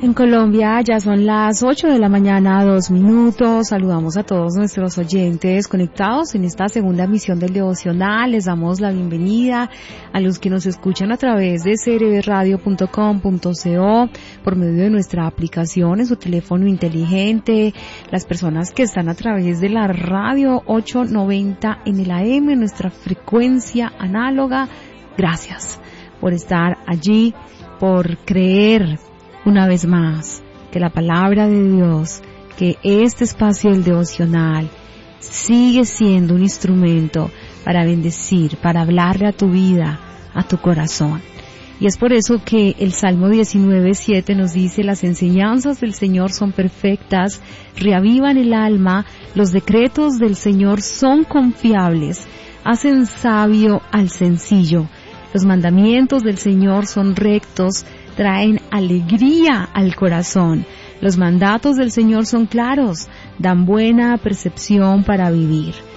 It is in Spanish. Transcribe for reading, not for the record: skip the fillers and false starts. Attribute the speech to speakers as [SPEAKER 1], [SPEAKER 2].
[SPEAKER 1] En Colombia ya son las 8 de la mañana, 2 minutos. Saludamos a todos nuestros oyentes conectados en esta segunda emisión del devocional. Les damos la bienvenida a los que nos escuchan a través de crbradio.com.co, por medio de nuestra aplicación en su teléfono inteligente, las personas que están a través de la radio 890 en el AM, en nuestra frecuencia análoga. Gracias por estar allí, por creer una vez más que la palabra de Dios, que este espacio del devocional sigue siendo un instrumento para bendecir, para hablarle a tu vida, a tu corazón. Y es por eso que el Salmo 19:7 nos dice: las enseñanzas del Señor son perfectas, reavivan el alma, los decretos del Señor son confiables, hacen sabio al sencillo. Los mandamientos del Señor son rectos, traen alegría al corazón. Los mandatos del Señor son claros, dan buena percepción para vivir.